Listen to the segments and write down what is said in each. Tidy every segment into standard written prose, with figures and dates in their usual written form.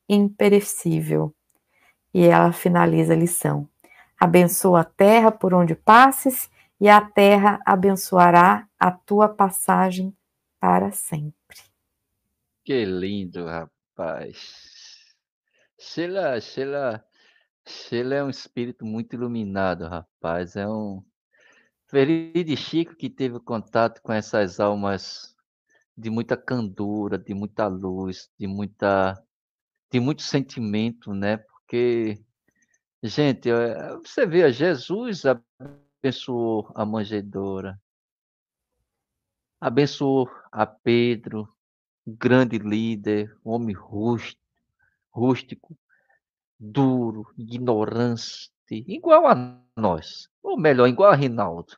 imperecível. E ela finaliza a lição. Abençoa a terra por onde passes, e a terra abençoará a tua passagem para sempre. Que lindo, rapaz. Sheila é um espírito muito iluminado, rapaz. É um feliz de Chico que teve contato com essas almas de muita candura, de muita luz, de muito sentimento, né? Porque, gente, você vê, Jesus abençoou a manjedoura, abençoou a Pedro, um grande líder, um homem rústico, duro, ignorante, igual a nós, ou melhor, igual a Rinaldo,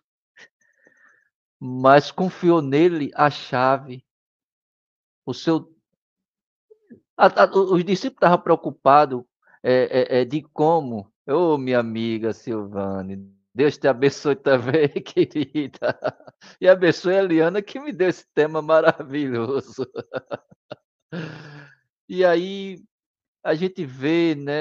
mas confiou nele a chave, o seu, os discípulos estavam preocupados de como, ô minha amiga Silvane, Deus te abençoe também, querida, e abençoe a Eliana que me deu esse tema maravilhoso. E aí a gente vê, né,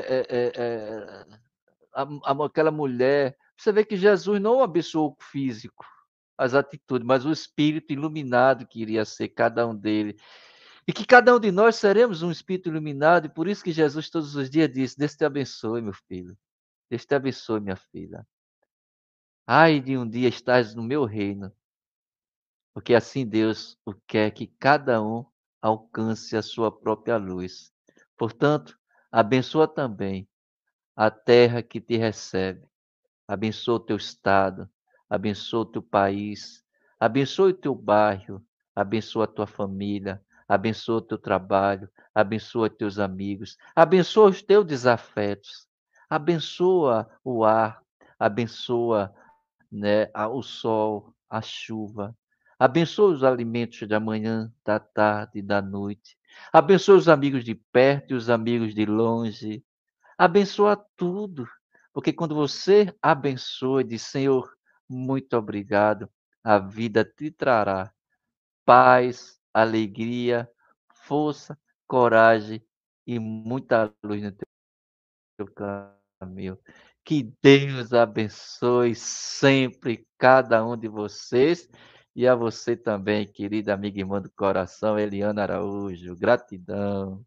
aquela mulher, você vê que Jesus não abençoou o físico, as atitudes, mas o espírito iluminado que iria ser cada um deles. E que cada um de nós seremos um espírito iluminado, e por isso que Jesus todos os dias disse: Deus te abençoe, meu filho. Deus te abençoe, minha filha. Ai de um dia estás no meu reino, porque assim Deus o quer que cada um alcance a sua própria luz. Portanto, abençoa também a terra que te recebe. Abençoa o teu estado, abençoa o teu país, abençoa o teu bairro, abençoa a tua família, abençoa o teu trabalho, abençoa teus amigos, abençoa os teus desafetos, abençoa o ar, abençoa, né, o sol, a chuva, abençoa os alimentos da manhã, da tarde e da noite, abençoa os amigos de perto e os amigos de longe, abençoa tudo, porque quando você abençoa e diz, Senhor, muito obrigado, a vida te trará paz, alegria, força, coragem e muita luz no teu caminho. Que Deus abençoe sempre cada um de vocês e a você também, querida amiga e irmã do coração, Eliana Araújo. Gratidão.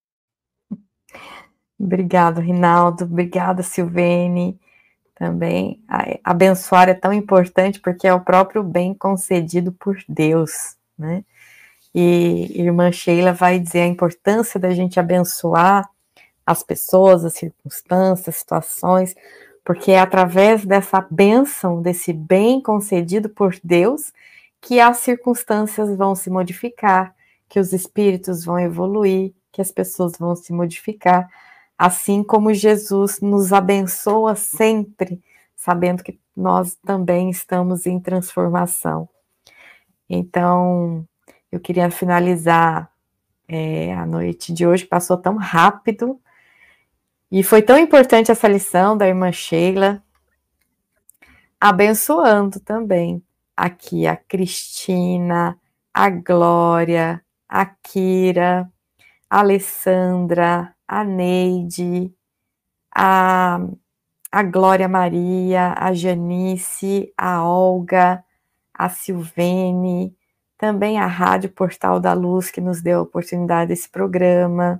Obrigado, Rinaldo. Obrigada, Silvene. Também abençoar é tão importante porque é o próprio bem concedido por Deus, né? E irmã Sheila vai dizer a importância da gente abençoar as pessoas, as circunstâncias, situações, porque é através dessa bênção, desse bem concedido por Deus, que as circunstâncias vão se modificar, que os espíritos vão evoluir, que as pessoas vão se modificar, assim como Jesus nos abençoa sempre, sabendo que nós também estamos em transformação. Então, eu queria finalizar a noite de hoje, passou tão rápido, e foi tão importante essa lição da irmã Sheila, abençoando também aqui a Cristina, a Glória, a Kira, a Alessandra, a Neide, a, a Glória Maria, a Janice, a Olga, a Silvene, também a Rádio Portal da Luz, que nos deu a oportunidade desse programa.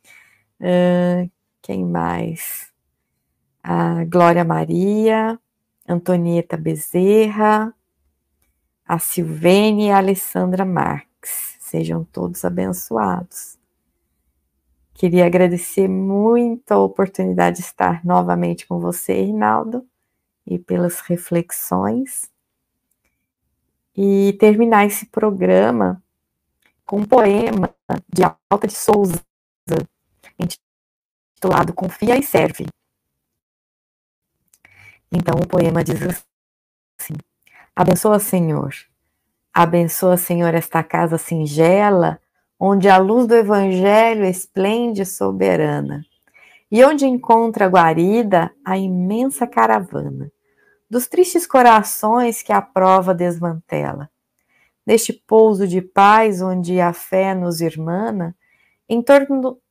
Quem mais? A Glória Maria, Antonieta Bezerra, a Silvene e a Alessandra Marques. Sejam todos abençoados. Queria agradecer muito a oportunidade de estar novamente com você, Rinaldo, e pelas reflexões. E terminar esse programa com um poema de Alta de Souza, intitulado Confia e Serve. Então o poema diz assim: abençoa, Senhor, esta casa singela, onde a luz do Evangelho esplende soberana, e onde encontra guarida a imensa caravana dos tristes corações que a prova desmantela. Neste pouso de paz onde a fé nos irmana, em torno